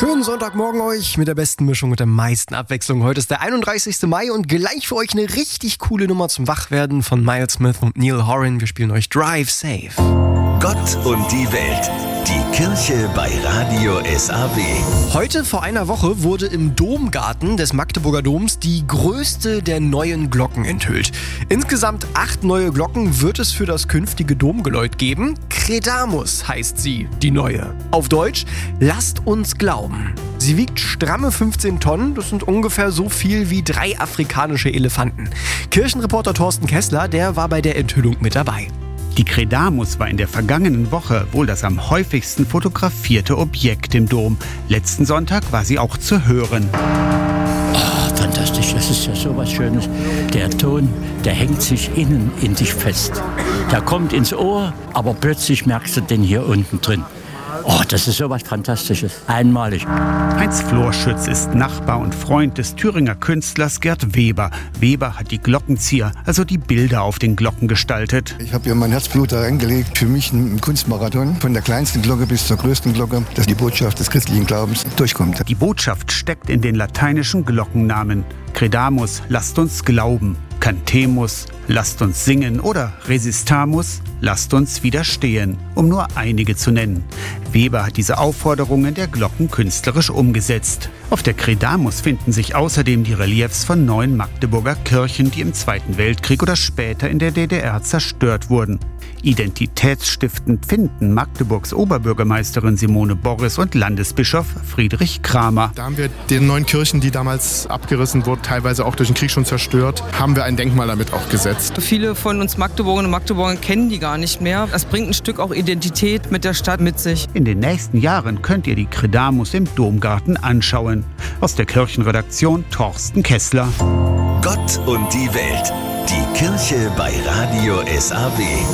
Schönen Sonntagmorgen euch mit der besten Mischung und der meisten Abwechslung. Heute ist der 31. Mai und gleich für euch eine richtig coole Nummer zum Wachwerden von Miles Smith und Neil Horan. Wir spielen euch Drive Safe. Gott und die Welt. Die Kirche bei Radio SAW. Heute vor einer Woche wurde im Domgarten des Magdeburger Doms die größte der neuen Glocken enthüllt. Insgesamt 8 neue Glocken wird es für das künftige Domgeläut geben. Credamus heißt sie, die neue. Auf Deutsch, lasst uns glauben. Sie wiegt stramme 15 Tonnen, das sind ungefähr so viel wie 3 afrikanische Elefanten. Kirchenreporter Thorsten Kessler, der war bei der Enthüllung mit dabei. Die Credamus war in der vergangenen Woche wohl das am häufigsten fotografierte Objekt im Dom. Letzten Sonntag war sie auch zu hören. Fantastisch, das ist ja so was Schönes. Der Ton, der hängt sich innen in dich fest. Der kommt ins Ohr, aber plötzlich merkst du den hier unten drin. Oh, das ist so was Fantastisches, einmalig. Heinz Florschütz ist Nachbar und Freund des Thüringer Künstlers Gerd Weber. Weber hat die Glockenzieher, also die Bilder auf den Glocken gestaltet. Ich habe ja mein Herzblut da reingelegt. Für mich ein Kunstmarathon. Von der kleinsten Glocke bis zur größten Glocke, dass die Botschaft des christlichen Glaubens durchkommt. Die Botschaft steckt in den lateinischen Glockennamen. Credamus, lasst uns glauben. Cantemus, lasst uns singen, oder Resistamus, lasst uns widerstehen, um nur einige zu nennen. Weber hat diese Aufforderungen der Glocken künstlerisch umgesetzt. Auf der Credamus finden sich außerdem die Reliefs von 9 Magdeburger Kirchen, die im Zweiten Weltkrieg oder später in der DDR zerstört wurden. Identitätsstiftend finden Magdeburgs Oberbürgermeisterin Simone Borris und Landesbischof Friedrich Kramer. Da haben wir den 9 Kirchen, die damals abgerissen wurden, teilweise auch durch den Krieg schon zerstört, haben wir ein Denkmal damit auch gesetzt. Viele von uns Magdeburgerinnen und Magdeburgern kennen die gar nicht mehr. Das bringt ein Stück auch Identität mit der Stadt mit sich. In den nächsten Jahren könnt ihr die Credamus im Domgarten anschauen. Aus der Kirchenredaktion Thorsten Kessler. Gott und die Welt. Die Kirche bei Radio SAW.